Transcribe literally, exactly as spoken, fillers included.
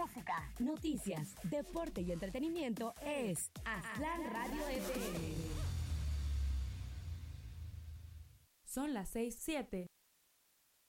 música, noticias, deporte y entretenimiento es Aztlán Radio F M. Son las seis siete.